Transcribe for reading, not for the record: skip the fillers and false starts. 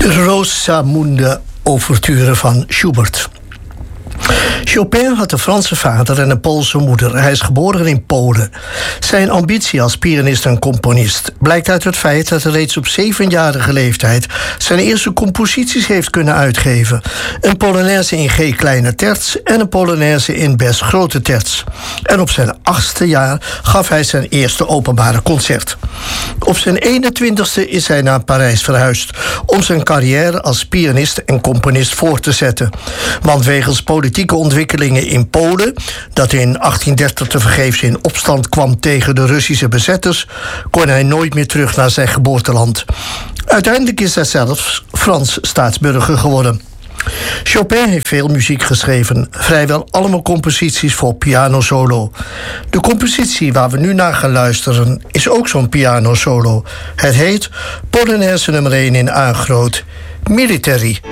Rosamunde ouverture van Schubert. Chopin had een Franse vader en een Poolse moeder. Hij is geboren in Polen. Zijn ambitie als pianist en componist blijkt uit het feit dat hij reeds op 7-jarige leeftijd zijn eerste composities heeft kunnen uitgeven. Een Polonaise in G kleine terts en een Polonaise in Bes grote terts. En op zijn 8e jaar gaf hij zijn eerste openbare concert. Op zijn 21ste is hij naar Parijs verhuisd om zijn carrière als pianist en componist voor te zetten. Want wegens politieke ontwikkelingen in Polen, dat in 1830 tevergeefs in opstand kwam tegen de Russische bezetters, kon hij nooit meer terug naar zijn geboorteland. Uiteindelijk is hij zelfs Frans staatsburger geworden. Chopin heeft veel muziek geschreven, vrijwel allemaal composities voor piano solo. De compositie waar we nu naar gaan luisteren is ook zo'n piano solo. Het heet Polonaise nummer 1 in A groot, Military.